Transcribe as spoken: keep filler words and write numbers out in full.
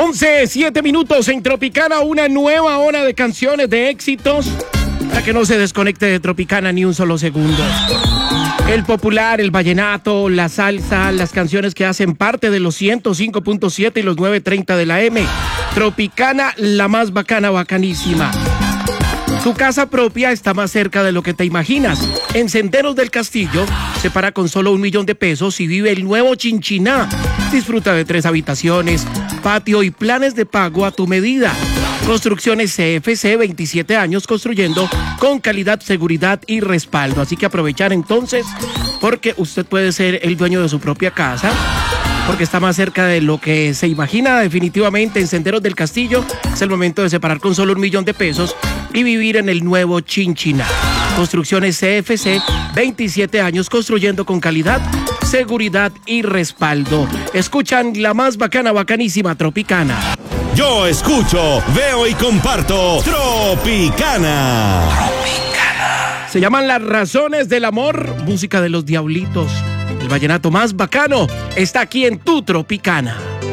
once, siete minutos en Tropicana, una nueva hora de canciones de éxitos para que no se desconecte de Tropicana ni un solo segundo. El popular, el vallenato, la salsa, las canciones que hacen parte de los ciento cinco punto siete y los novecientos treinta de la M. Tropicana, la más bacana, bacanísima. Tu casa propia está más cerca de lo que te imaginas. En Senderos del Castillo se para con solo un millón de pesos y vive el nuevo Chinchiná. Disfruta de tres habitaciones, patio y planes de pago a tu medida. Construcciones C F C, veintisiete años construyendo con calidad, seguridad y respaldo. Así que aprovechar entonces, porque usted puede ser el dueño de su propia casa, porque está más cerca de lo que se imagina. Definitivamente en Senderos del Castillo es el momento de separar con solo un millón de pesos y vivir en el nuevo Chinchiná. Construcciones C F C, veintisiete años construyendo con calidad, seguridad y respaldo. Escuchan la más bacana, bacanísima, Tropicana. Yo escucho, veo y comparto Tropicana. Tropicana. Se llaman Las Razones del Amor, música de Los Diablitos. El vallenato más bacano está aquí en tu Tropicana.